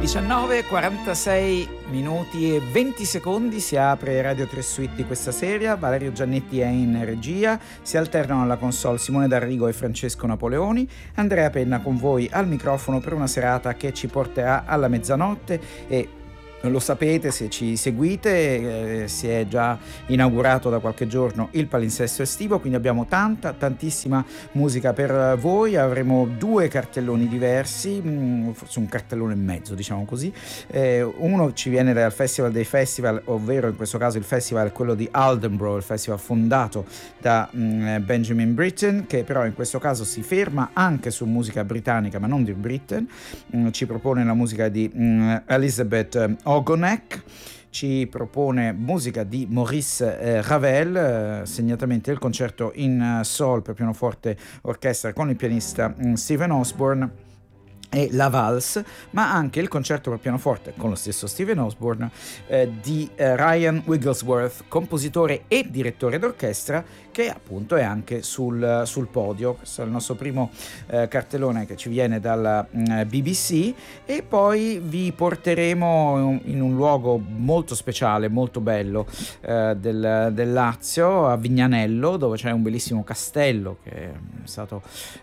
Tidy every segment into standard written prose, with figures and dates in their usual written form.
19:46 minuti e 20 secondi si apre Radio 3 Suite di questa serie. Valerio Giannetti è in regia, si alternano alla console Simone D'Arrigo e Francesco Napoleoni. Andrea Penna con voi al microfono per una serata che ci porterà alla mezzanotte e lo sapete se ci seguite, si è già inaugurato da qualche giorno il palinsesto estivo, quindi abbiamo tantissima musica per voi. Avremo due cartelloni diversi, forse un cartellone e mezzo, diciamo così. Uno ci viene dal Festival dei Festival, ovvero in questo caso il festival è quello di Aldenborough, il festival fondato da Benjamin Britten, che però in questo caso si ferma anche su musica britannica ma non di Britain. Ci propone la musica di Elizabeth Ogonek, ci propone musica di Maurice Ravel, segnatamente il concerto in sol per pianoforte orchestra con il pianista Stephen Osborne e la valse, ma anche il concerto per pianoforte con lo stesso Stephen Osborne di Ryan Wigglesworth, compositore e direttore d'orchestra, che appunto è anche sul podio. Questo è il nostro primo cartellone che ci viene dalla BBC, e poi vi porteremo in un luogo molto speciale, molto bello del Lazio, a Vignanello, dove c'è un bellissimo castello che è stato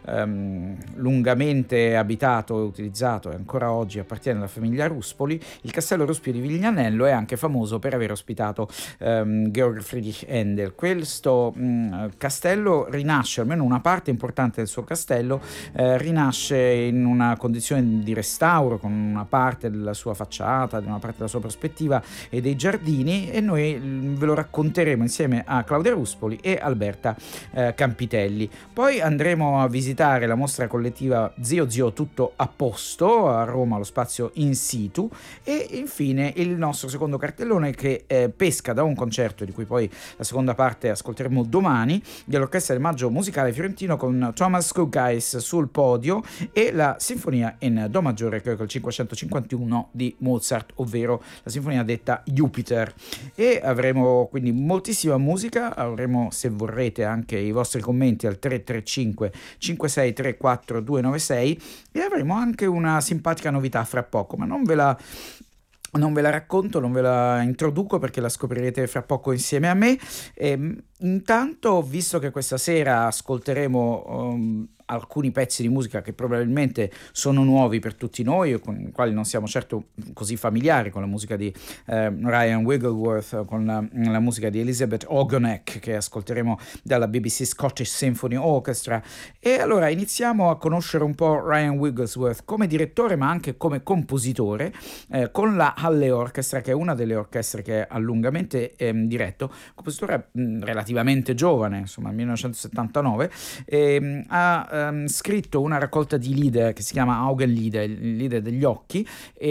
lungamente abitato e utilizzato e ancora oggi appartiene alla famiglia Ruspoli. Il castello Ruspoli di Vignanello è anche famoso per aver ospitato Georg Friedrich Händel. Questo castello rinasce, almeno una parte importante del suo castello rinasce in una condizione di restauro, con una parte della sua facciata, una parte della sua prospettiva e dei giardini, e noi ve lo racconteremo insieme a Claudia Ruspoli e Alberta Campitelli. Poi andremo a visitare la mostra collettiva Zio Zio Tutto a Posto a Roma, allo spazio In Situ, e infine il nostro secondo cartellone che pesca da un concerto di cui poi la seconda parte ascolteremo domani, dell'Orchestra del Maggio Musicale Fiorentino, con Thomas Kuggais sul podio e la sinfonia in Do maggiore, credo che il 551 di Mozart, ovvero la sinfonia detta Jupiter. E avremo quindi moltissima musica, avremo, se vorrete, anche i vostri commenti al 335 5634 296, e avremo anche una simpatica novità fra poco, ma non ve la racconto, non ve la introduco perché la scoprirete fra poco insieme a me. Intanto, visto che questa sera ascolteremo alcuni pezzi di musica che probabilmente sono nuovi per tutti noi, con i quali non siamo certo così familiari, con la musica di Ryan Wigglesworth, con la musica di Elizabeth Ogonek che ascolteremo dalla BBC Scottish Symphony Orchestra, e allora iniziamo a conoscere un po' Ryan Wigglesworth come direttore ma anche come compositore, con la Halle Orchestra, che è una delle orchestre che ha lungamente diretto, compositore relativamente giovane, insomma 1979, ha scritto una raccolta di lieder che si chiama Augenlieder, il lieder degli occhi,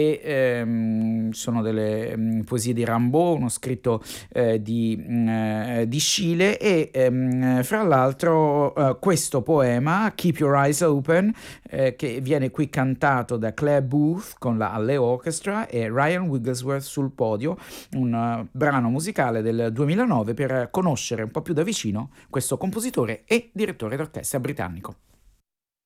e sono delle poesie di Rimbaud, uno scritto di Schiele, e fra l'altro questo poema Keep Your Eyes Open, che viene qui cantato da Claire Booth con la Halle Orchestra e Ryan Wigglesworth sul podio, un brano musicale del 2009 per conoscere un po' più da vicino questo compositore e direttore d'orchestra britannico.